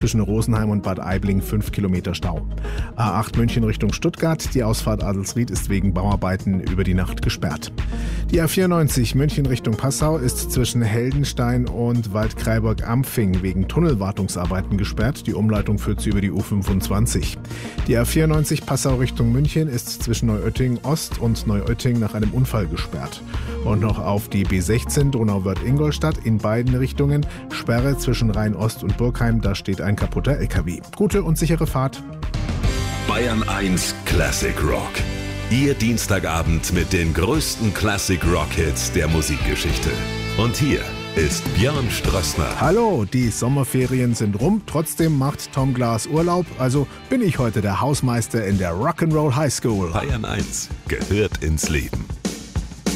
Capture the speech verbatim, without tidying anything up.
zwischen Rosenheim und Bad Aibling fünf Kilometer Stau. A acht München Richtung Stuttgart, die Ausfahrt Adelsried ist wegen Bauarbeiten über die Nacht gesperrt. Die A vierundneunzig München Richtung Passau ist zwischen Heldenstein und Waldkraiburg-Ampfing wegen Tunnelwartungsarbeiten gesperrt. Die Umleitung führt sie über die U fünfundzwanzig. Die A vierundneunzig Passau Richtung München ist zwischen Neuötting Ost und Neuötting nach einem Unfall gesperrt. Und noch auf die B sechzehn Donauwörth-Ingolstadt in beiden Richtungen. Sperre zwischen Rhein-Ost und Burgheim, da steht ein kaputter L K W. Gute und sichere Fahrt. Bayern eins Classic Rock. Ihr Dienstagabend mit den größten Classic Rock Hits der Musikgeschichte. Und hier ist Björn Strössner. Hallo, die Sommerferien sind rum, trotzdem macht Tom Glas Urlaub, also bin ich heute der Hausmeister in der Rock'n'Roll High School. Bayern eins gehört ins Leben.